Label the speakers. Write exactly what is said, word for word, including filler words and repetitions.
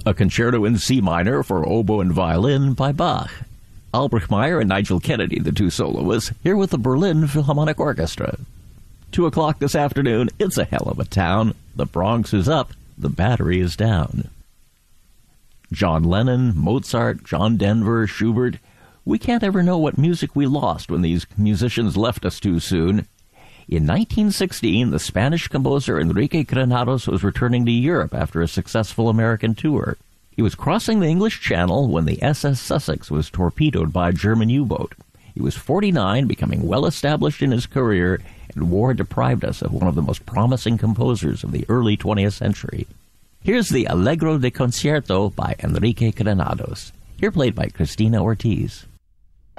Speaker 1: A concerto in C minor for oboe and violin by Bach. Albrecht Meyer and Nigel Kennedy, the two soloists, here with the Berlin Philharmonic Orchestra. Two o'clock this afternoon, it's a hell of a town. The Bronx is up, the Battery is down. John Lennon, Mozart, John Denver, Schubert. We can't ever know what music we lost when these musicians left us too soon. In nineteen sixteen, the Spanish composer Enrique Granados was returning to Europe after a successful American tour. He was crossing the English Channel when the S S Sussex was torpedoed by a German U-boat. He was forty-nine, becoming well-established in his career, and war deprived us of one of the most promising composers of the early twentieth century. Here's the Allegro de Concierto by Enrique Granados, here played by Cristina Ortiz.